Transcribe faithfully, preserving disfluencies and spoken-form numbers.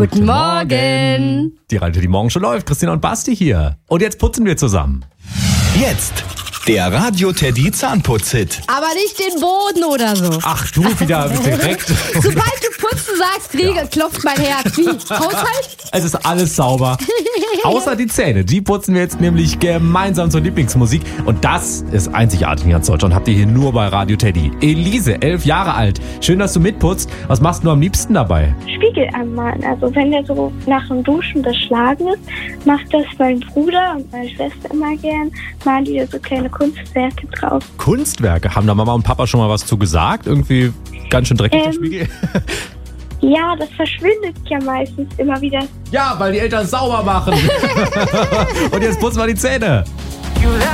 Guten Morgen. Die Radio, die morgen schon läuft. Christina und Basti hier. Und jetzt putzen wir zusammen. Jetzt der Radio Teddy Zahnputz-Hit. Aber nicht den Boden oder so. Ach du, wieder direkt. Sobald du putzen sagst, kriege, ja. klopft mein Herz. Wie? Haushalt? Es ist alles sauber. Außer die Zähne. Die putzen wir jetzt nämlich gemeinsam zur Lieblingsmusik. Und das ist einzigartig in ganz Deutschland. Habt ihr hier nur bei Radio Teddy. Elise, elf Jahre alt. Schön, dass du mitputzt. Was machst du am liebsten dabei? Spiegel anmalen. Also wenn der so nach dem Duschen beschlagen ist, macht das mein Bruder und meine Schwester immer gern. Malen die da so kleine Kunstwerke drauf. Kunstwerke? Haben da Mama und Papa schon mal was zu gesagt? Irgendwie ganz schön dreckig, der Ähm, Spiegel? Ja, das verschwindet ja meistens immer wieder. Ja, weil die Eltern sauber machen. Und jetzt putzen wir die Zähne.